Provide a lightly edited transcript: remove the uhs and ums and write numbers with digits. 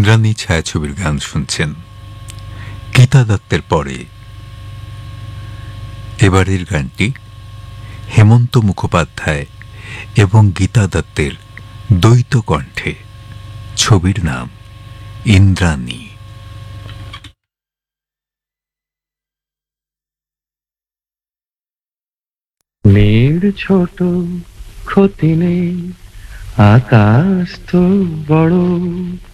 ইন্দ্রাণী ছায়াছবির গান শুনছেন। গীতা দত্তের পরে এবারের গানটি হেমন্ত মুখোপাধ্যায় এবং গীতা দত্তের দ্বৈত কণ্ঠে। ছবির নাম ইন্দ্রাণী। মেয়ের ছোট ক্ষতি নেই, আকাশ তো বড়,